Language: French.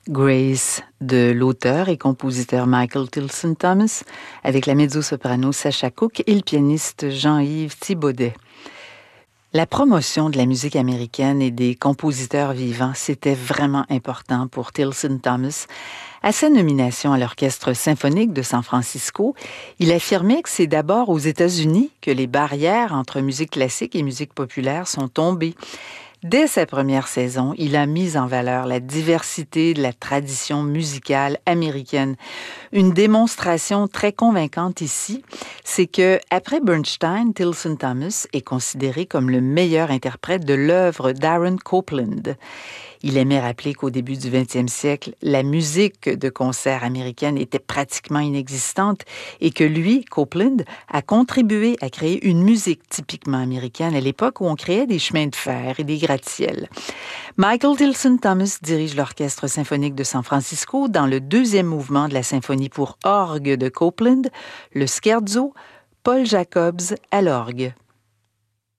Grace de l'auteur et compositeur Michael Tilson Thomas avec la mezzo-soprano Sacha Cook et le pianiste Jean-Yves Thibaudet. La promotion de la musique américaine et des compositeurs vivants, c'était vraiment important pour Tilson Thomas. À sa nomination à l'Orchestre symphonique de San Francisco, il affirmait que c'est d'abord aux États-Unis que les barrières entre musique classique et musique populaire sont tombées. Dès sa première saison, il a mis en valeur la diversité de la tradition musicale américaine. Une démonstration très convaincante ici, c'est que après Bernstein, Tilson Thomas est considéré comme le meilleur interprète de l'œuvre d'Aaron Copland. Il aimait rappeler qu'au début du 20e siècle, la musique de concert américaine était pratiquement inexistante et que lui, Copland, a contribué à créer une musique typiquement américaine à l'époque où on créait des chemins de fer et des gratte-ciels. Michael Tilson Thomas dirige l'Orchestre symphonique de San Francisco dans le deuxième mouvement de la symphonie pour orgue de Copland, le scherzo, Paul Jacobs à l'orgue.